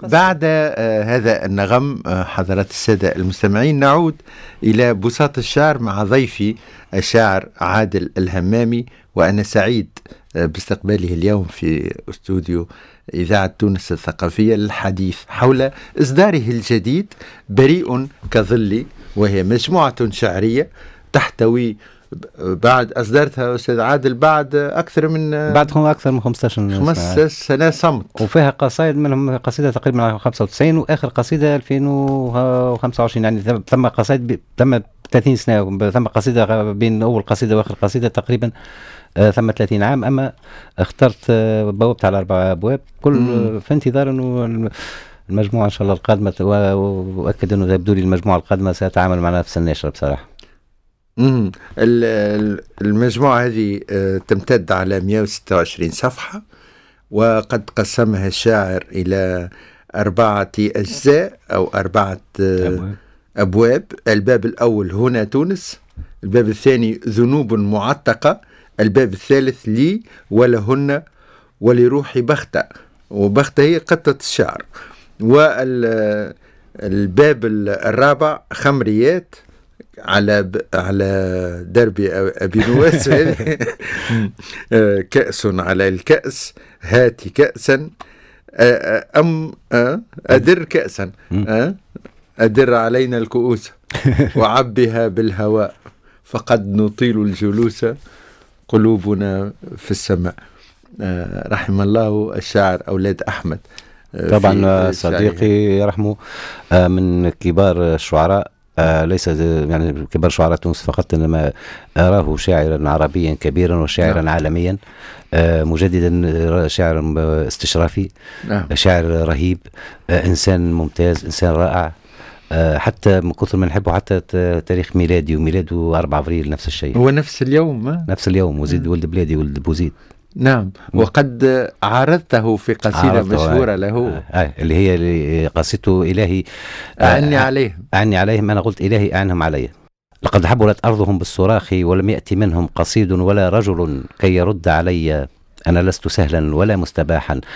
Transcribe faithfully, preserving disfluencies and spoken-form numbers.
بعد آه هذا النغم آه حضرات السادة المستمعين، نعود إلى بساط الشعر مع ضيفي الشاعر عادل الهمامي، وأنا سعيد آه باستقباله اليوم في استوديو إذاعة تونس الثقافية للحديث حول إصداره الجديد بريء كظلي، وهي مجموعة شعرية تحتوي، بعد أصدرتها أستاذ عادل بعد أكثر من بعدهم أكثر من خمسة عشر سنة صمت، وفيها قصائد منهم قصيدة تقريبا خمسة وتسعين وآخر قصيدة ألفين وخمسة وعشرين، يعني ثم قصائد تم ثلاثين سنة، ثم قصيدة بين أول قصيدة وآخر قصيدة تقريبا آه ثم ثلاثين عام. أما اخترت آه بوابت على أربع أبواب كل مم. في انتظار أنه المجموعة إن شاء الله القادمة، وأؤكد أنه يبدو لي المجموعة القادمة سيتعامل مع نفس النشرة بصراحة. امم المجموعة هذه تمتد على مئة وستة وعشرين صفحة، وقد قسمها الشاعر إلى أربعة أجزاء أو أربعة أبواب. أبواب. الباب الأول هنا تونس، الباب الثاني ذنوب معتقة، الباب الثالث لي ولهن ولروحي بختة، وبختة هي قطة الشعر، والباب الرابع خمريات على ب... على درب أبي نواس كأس على الكأس، هاتي كأسا أم أدر كأسا أدر علينا الكؤوس وعبها بالهواء، فقد نطيل الجلوس قلوبنا في السماء. رحم الله الشاعر أولاد أحمد. طبعا صديقي يرحمه من كبار الشعراء، آه ليس يعني كبار شعراء تونس فقط، إنما أراه شاعرا عربيا كبيرا وشاعرا نعم. عالميا، آه مجددا، شاعر استشرافي، نعم. شاعر رهيب، آه إنسان ممتاز، إنسان رائع، آه حتى من كثر ما نحبه حتى تاريخ ميلادي وميلاده أربعة أبريل نفس الشيء، هو نفس اليوم ما؟ نفس اليوم، وزيد ولد بلادي ولد بوزيد. نعم. وقد عرضته في قصيدة مشهورة له آه. آه. اللي هي اللي قصيدته إلهي أعني آه. عليهم أعني عليهم أنا قلت إلهي أعنهم علي. لقد حبلت أرضهم بالصراخ ولم يأتي منهم قصيد ولا رجل كي يرد علي، أنا لست سهلا ولا مستباحا،